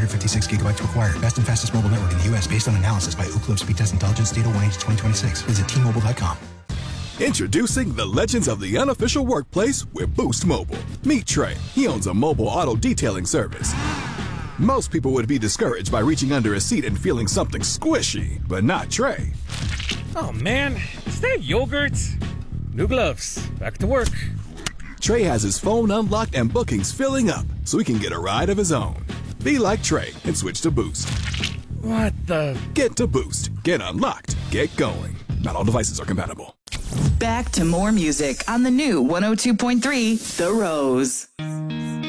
256 gigabytes required. Best and fastest mobile network in the U.S. based on analysis by Ookla Speed Test Intelligence Data 1H2026. Visit T-Mobile.com. Introducing the legends of the unofficial workplace with Boost Mobile. Meet Trey. He owns a mobile auto detailing service. Most people would be discouraged by reaching under a seat and feeling something squishy, but not Trey. Oh man, is that yogurt? New gloves. Back to work. Trey has his phone unlocked and bookings filling up, so he can get a ride of his own. Be like Trey and switch to Boost. What the? Get to Boost. Get unlocked. Get going. Not all devices are compatible. Back to more music on the new 102.3 The Rose.